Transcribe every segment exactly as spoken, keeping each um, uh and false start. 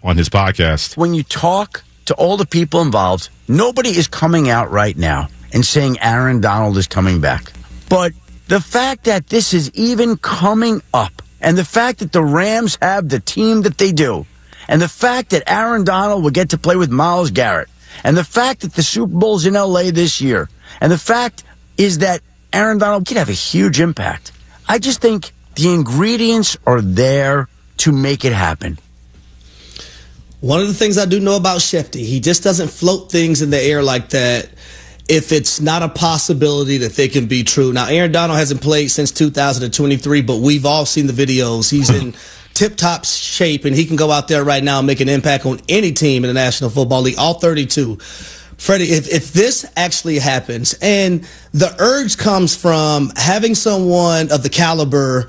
on his podcast. When you talk to all the people involved, nobody is coming out right now and saying Aaron Donald is coming back. But the fact that this is even coming up, and the fact that the Rams have the team that they do, and the fact that Aaron Donald will get to play with Myles Garrett, and the fact that the Super Bowl's in L A this year, and the fact is that Aaron Donald could have a huge impact. I just think the ingredients are there to make it happen. One of the things I do know about Shefty, he just doesn't float things in the air like that if it's not a possibility that they can be true. Now, Aaron Donald hasn't played since two thousand twenty-three, but we've all seen the videos. He's in tip-top shape, and he can go out there right now and make an impact on any team in the National Football League, all thirty-two. Freddie, if, if this actually happens, and the urge comes from having someone of the caliber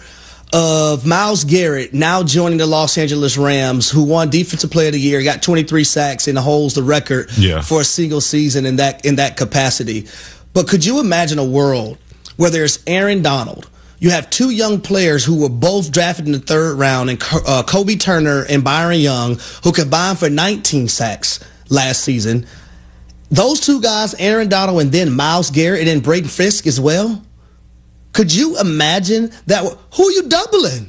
of Myles Garrett now joining the Los Angeles Rams, who won Defensive Player of the Year, got twenty-three sacks, and holds the record yeah. for a single season in that in that capacity. But could you imagine a world where there's Aaron Donald? You have two young players who were both drafted in the third round, and uh, Kobe Turner and Byron Young, who combined for nineteen sacks last season. Those two guys, Aaron Donald and then Myles Garrett, and then Braden Fisk as well. Could you imagine that? Who are you doubling?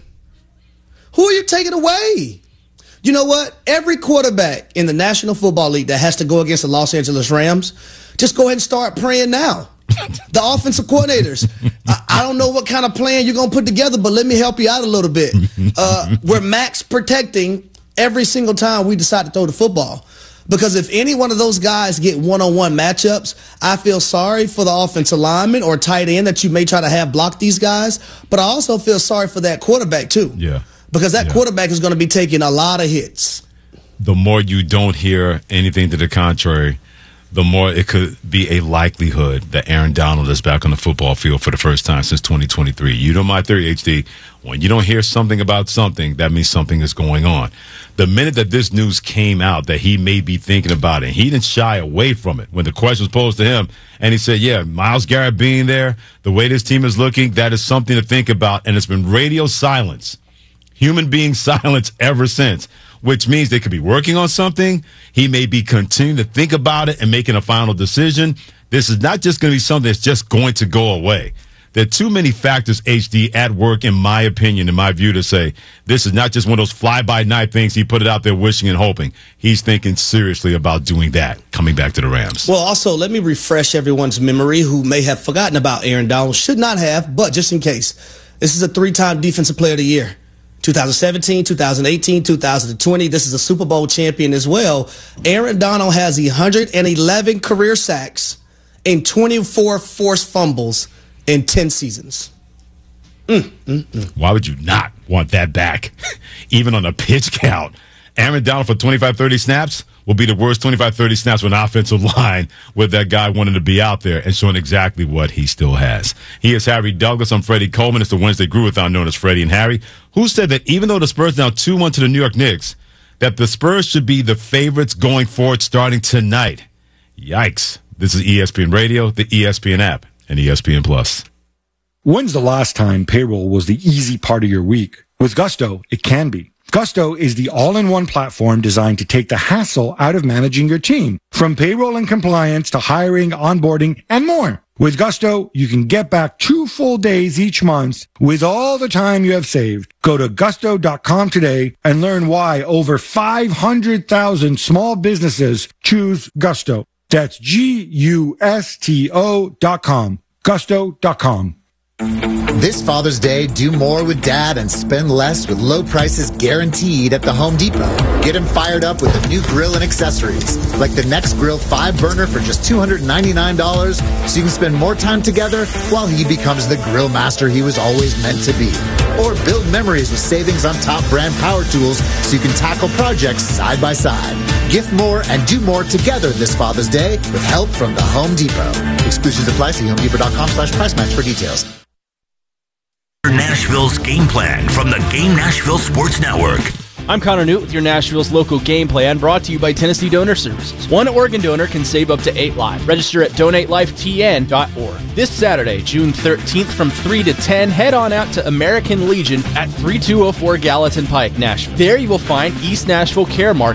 Who are you taking away? You know what? Every quarterback in the National Football League that has to go against the Los Angeles Rams, just go ahead and start praying now. The offensive coordinators, I, I don't know what kind of plan you're going to put together, but let me help you out a little bit. Uh, we're max protecting every single time we decide to throw the football. Because if any one of those guys get one-on-one matchups, I feel sorry for the offensive lineman or tight end that you may try to have block these guys. But I also feel sorry for that quarterback, too. Yeah. Because that yeah. quarterback is going to be taking a lot of hits. The more you don't hear anything to the contrary, the more it could be a likelihood that Aaron Donald is back on the football field for the first time since twenty twenty-three. You know my theory, H D. When you don't hear something about something, that means something is going on. The minute that this news came out that he may be thinking about it, he didn't shy away from it. When the question was posed to him, and he said, yeah, Myles Garrett being there, the way this team is looking, that is something to think about. And it's been radio silence, human being silence ever since, which means they could be working on something. He may be continuing to think about it and making a final decision. This is not just going to be something that's just going to go away. There are too many factors, H D, at work, in my opinion, in my view, to say this is not just one of those fly-by-night things. He put it out there wishing and hoping. He's thinking seriously about doing that, coming back to the Rams. Well, also, let me refresh everyone's memory who may have forgotten about Aaron Donald. Should not have, but just in case. This is a three-time Defensive Player of the Year. twenty seventeen, twenty eighteen, twenty twenty. This is a Super Bowl champion as well. Aaron Donald has one hundred eleven career sacks and twenty-four forced fumbles in ten seasons. Mm, mm, mm. Why would you not want that back? Even on a pitch count. Aaron Donald for twenty-five, thirty snaps will be the worst twenty-five, thirty snaps with an offensive line with that guy wanting to be out there and showing exactly what he still has. He is Harry Douglas. I'm Freddie Coleman. It's the Wednesday Groove-a-thon known as Freddie and Harry, who said that even though the Spurs now two one to the New York Knicks, that the Spurs should be the favorites going forward starting tonight. Yikes. This is E S P N Radio, the E S P N app, and E S P N Plus. When's the last time payroll was the easy part of your week? With Gusto, it can be. Gusto is the all-in-one platform designed to take the hassle out of managing your team, from payroll and compliance to hiring, onboarding, and more. With Gusto, you can get back two full days each month with all the time you have saved. Go to gusto dot com today and learn why over five hundred thousand small businesses choose Gusto. That's G U S T O dot com. gusto dot com. This Father's Day, do more with Dad and spend less with low prices guaranteed at the Home Depot. Get him fired up with a new grill and accessories, like the Next Grill five burner for just two hundred ninety-nine dollars, so you can spend more time together while he becomes the grill master he was always meant to be. Or build memories with savings on top brand power tools so you can tackle projects side by side. Gift more and do more together this Father's Day with help from the Home Depot. Exclusions apply. See home depot dot com slash price match for details. Nashville's game plan from the Game Nashville Sports Network. I'm Connor Newt with your Nashville's local game plan, brought to you by Tennessee Donor Services. One Oregon donor can save up to eight lives. Register at donate life T N dot org. This Saturday, June thirteenth from three to ten, head on out to American Legion at thirty-two oh four Gallatin Pike, Nashville. There you will find East Nashville Care Market